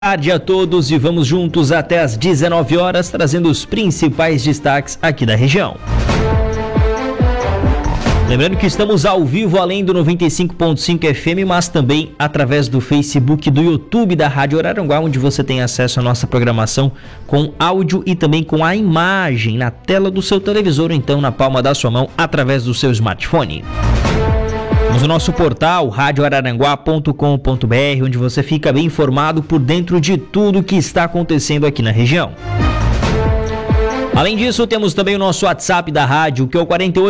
Tarde a todos e vamos juntos até às 19 horas trazendo os principais destaques aqui da região. Lembrando que estamos ao vivo além do 95.5 FM, mas também através do Facebook e do YouTube da Rádio Araranguá, onde você tem acesso à nossa programação com áudio e também com a imagem na tela do seu televisor, ou então na palma da sua mão através do seu smartphone. Temos o nosso portal radioararanguá.com.br, onde você fica bem informado por dentro de tudo que está acontecendo aqui na região. Além disso, temos também o nosso WhatsApp da rádio, que é o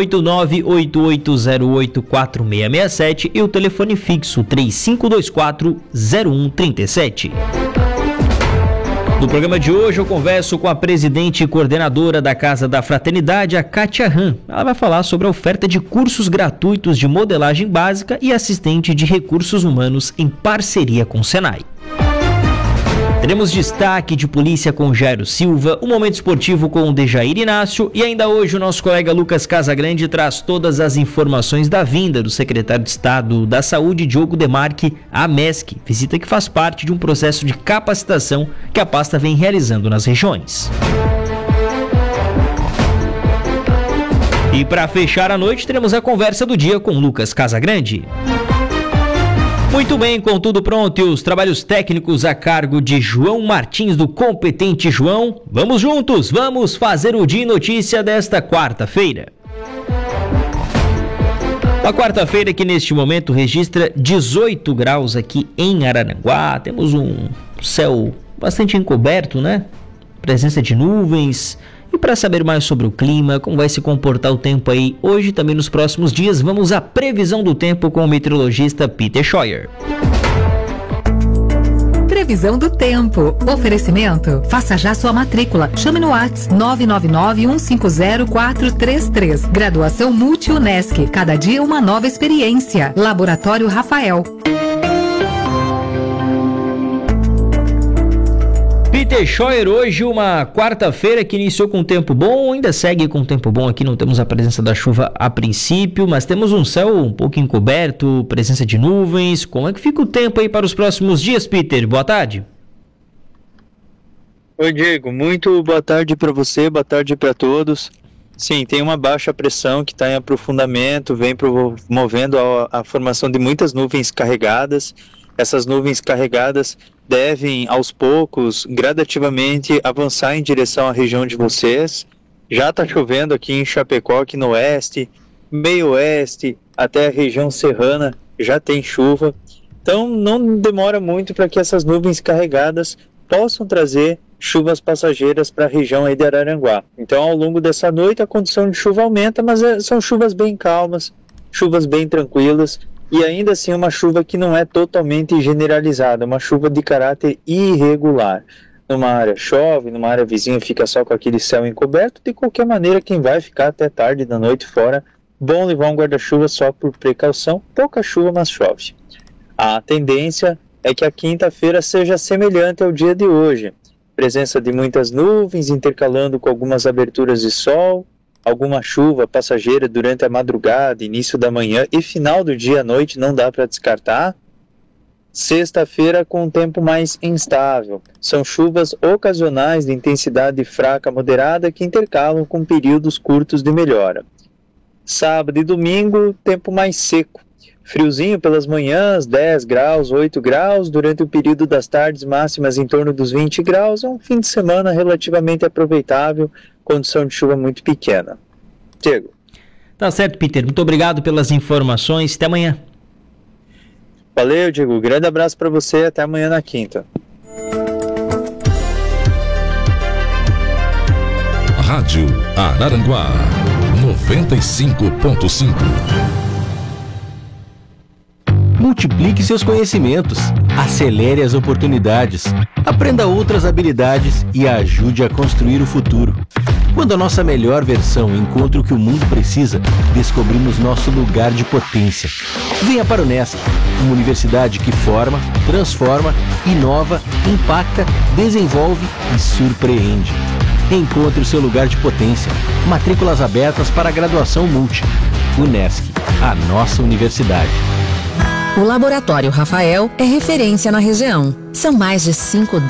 48988084667 e o telefone fixo 35240137. No programa de hoje eu converso com a presidente e coordenadora da Casa da Fraternidade, a Kátia Ram. Ela vai falar sobre a oferta de cursos gratuitos de modelagem básica e assistente de recursos humanos em parceria com o Senai. Teremos destaque de polícia com Jairo Silva, um momento esportivo com o Dejair Inácio e ainda hoje o nosso colega Lucas Casagrande traz todas as informações da vinda do secretário de Estado da Saúde, Diogo Demarque, à MESC, visita que faz parte de um processo de capacitação que a pasta vem realizando nas regiões. E para fechar a noite, teremos a conversa do dia com Lucas Casagrande. Muito bem, com tudo pronto e os trabalhos técnicos a cargo de João Martins, do Competente João. Vamos juntos, vamos fazer o Dia em Notícia desta quarta-feira. A quarta-feira que neste momento registra 18 graus aqui em Araranguá. Temos um céu bastante encoberto, né? Presença de nuvens. E para saber mais sobre o clima, como vai se comportar o tempo aí hoje e também nos próximos dias, vamos à previsão do tempo com o meteorologista Peter Scheuer. Previsão do tempo. Oferecimento. Faça já sua matrícula. Chame no WhatsApp 999-150-433. Graduação Multi-UNESC. Cada dia uma nova experiência. Laboratório Rafael. Peter Scheuer, hoje uma quarta-feira que iniciou com tempo bom, ainda segue com tempo bom aqui, não temos a presença da chuva a princípio, mas temos um céu um pouco encoberto, presença de nuvens. Como é que fica o tempo aí para os próximos dias, Peter? Boa tarde. Oi, Diego, muito boa tarde para você, boa tarde para todos. Sim, tem uma baixa pressão que está em aprofundamento, vem promovendo a formação de muitas nuvens carregadas. Essas nuvens carregadas devem, aos poucos, gradativamente avançar em direção à região de vocês. Já está chovendo aqui em Chapecó, aqui no oeste, meio oeste, até a região serrana já tem chuva. Então não demora muito para que essas nuvens carregadas possam trazer chuvas passageiras para a região aí de Araranguá. Então ao longo dessa noite a condição de chuva aumenta, mas são chuvas bem calmas, chuvas bem tranquilas. E ainda assim uma chuva que não é totalmente generalizada, uma chuva de caráter irregular. Numa área chove, numa área vizinha fica só com aquele céu encoberto. De qualquer maneira, quem vai ficar até tarde da noite fora, bom levar um guarda-chuva só por precaução. Pouca chuva, mas chove. A tendência é que a quinta-feira seja semelhante ao dia de hoje. Presença de muitas nuvens, intercalando com algumas aberturas de sol. Alguma chuva passageira durante a madrugada, início da manhã e final do dia à noite não dá para descartar. Sexta-feira com um tempo mais instável. São chuvas ocasionais de intensidade fraca a moderada que intercalam com períodos curtos de melhora. Sábado e domingo, tempo mais seco. Friozinho pelas manhãs, 10 graus, 8 graus. Durante o período das tardes, máximas em torno dos 20 graus. É um fim de semana relativamente aproveitável. Condição de chuva muito pequena. Diego. Tá certo, Peter. Muito obrigado pelas informações. Até amanhã. Valeu, Diego. Grande abraço para você. Até amanhã na quinta. Rádio Araranguá 95.5. Multiplique seus conhecimentos, acelere as oportunidades, aprenda outras habilidades e ajude a construir o futuro. Quando a nossa melhor versão encontra o que o mundo precisa, descobrimos nosso lugar de potência. Venha para o Unesc, uma universidade que forma, transforma, inova, impacta, desenvolve e surpreende. Encontre o seu lugar de potência. Matrículas abertas para a graduação Multi. Unesc, a nossa universidade. O Laboratório Rafael é referência na região. São mais de 5